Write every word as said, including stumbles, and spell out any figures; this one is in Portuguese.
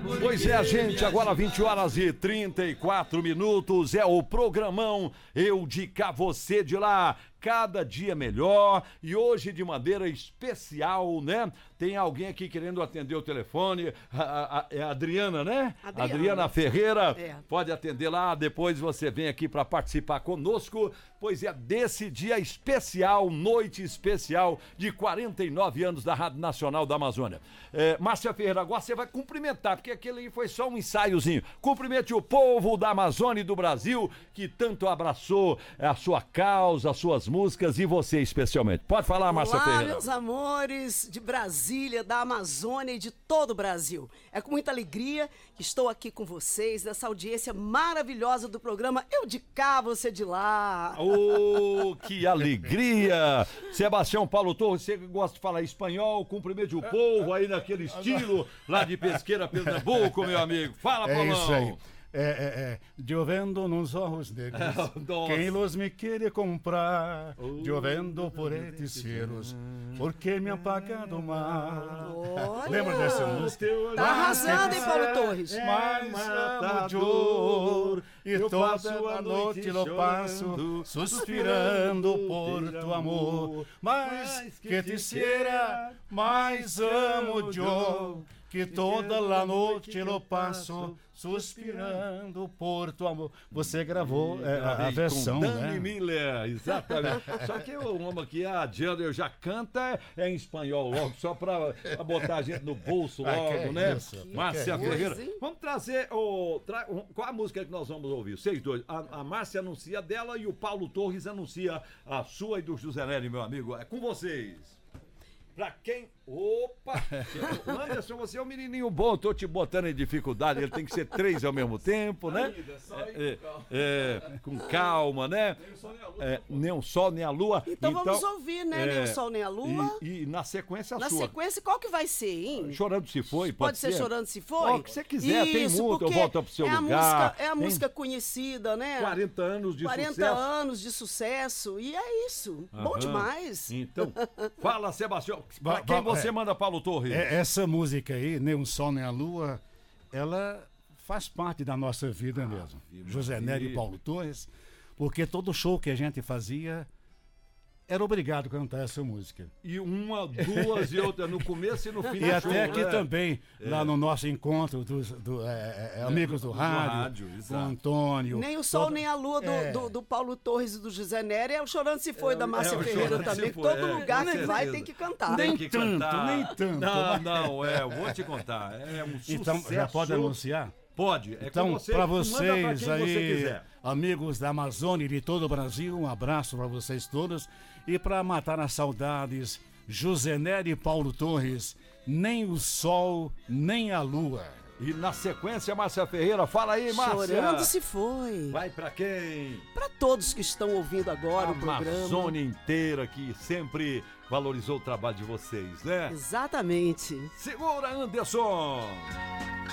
Pois é, gente, agora vinte horas e trinta e quatro minutos, é o programão Eu de Cá, Você de Lá. Cada dia melhor e hoje de maneira especial, né? Tem alguém aqui querendo atender o telefone, a, a, a, é a Adriana, né? Adriana, Adriana Ferreira, é. Pode atender lá, depois você vem aqui para participar conosco, pois é desse dia especial, noite especial de quarenta e nove anos da Rádio Nacional da Amazônia. É, Márcia Ferreira, agora você vai cumprimentar, porque aquele aí foi só um ensaiozinho. Cumprimente o povo da Amazônia e do Brasil, que tanto abraçou a sua causa, as suas músicas e você especialmente. Pode falar, Márcia Olá, Ferreira. Meus amores de Brasília, da Amazônia e de todo o Brasil. É com muita alegria que estou aqui com vocês, nessa audiência maravilhosa do programa Eu de Cá, Você de Lá. Oh, que alegria! Sebastião Paulo Torres, você gosta de falar espanhol, cumprimento o povo aí naquele estilo lá de Pesqueira, Pernambuco, meu amigo. Fala, Paulão. É isso aí. É, é, é, chovendo nos olhos negros, quem los me quer comprar, oh, chovendo por estes cielos, porque me apagado mal. Olha, lembra dessa música? Tá arrasando, hein, Paulo Torres? Mas matador, e toda a noite eu passo suspirando por tu amor. Mas que te será, mais amo eu, que toda a noite eu passo suspirando por tu amor. Você gravou é, a, a versão, com Dani né? Miller, exatamente. Só que o homem aqui, a Diana, já canta é em espanhol logo, só pra, pra botar a gente no bolso logo, ah, né? Isso? Márcia que Ferreira. Coisa, vamos trazer o... Tra, qual a música que nós vamos ouvir? Vocês dois. A, a Márcia anuncia dela e o Paulo Torres anuncia a sua e do José Nery, meu amigo. É com vocês. Pra quem... Opa! Anderson, você é um menininho bom, tô te botando em dificuldade, ele tem que ser três ao mesmo tempo, né? É, é, com calma, né? Nem o sol nem a lua. É, nem o sol nem a lua. Então, então vamos ouvir, né? É, nem o sol nem a lua. E, e na sequência a na sua. Na sequência, qual que vai ser, hein? Chorando se foi, pode, pode ser. ser Chorando se foi? Ó, o que você quiser, Isso, tem muito, eu volto pro seu é lugar. A música, é a música conhecida, né? quarenta anos de quarenta sucesso. quarenta anos de sucesso, e é isso. Aham. Bom demais. Então, fala, Sebastião, pra quem você é. manda, Paulo Torres? É, essa música aí, Nem o Sol Nem a Lua, ela faz parte da nossa vida ah, mesmo. José Nery e Paulo Torres, porque todo show que a gente fazia era obrigado a cantar essa música. E uma, duas e outra no começo e no fim e do até show, aqui né? também, é. lá no nosso encontro dos do, é, é, amigos do, do rádio, rádio com o Antônio. Nem o Sol, todo... nem a Lua do, é. do, do Paulo Torres e do José Nery, é o Chorando Se Foi é, da Márcia é, Ferreira também. Todo é, lugar que vai tem que cantar. Nem que tanto, cantar. nem tanto. Não, não, é, eu vou te contar. É um sucesso. Então, já pode anunciar? Pode. É então, você, para vocês pra aí, você amigos da Amazônia e de todo o Brasil, um abraço para vocês todos. E para matar as saudades, José Nery e Paulo Torres, Nem o Sol, Nem a Lua. E na sequência, Márcia Ferreira, fala aí, Márcia. Chorando se foi. Vai pra quem? Pra todos que estão ouvindo agora a o programa. A Amazônia inteira que sempre valorizou o trabalho de vocês, né? Exatamente. Segura, Anderson.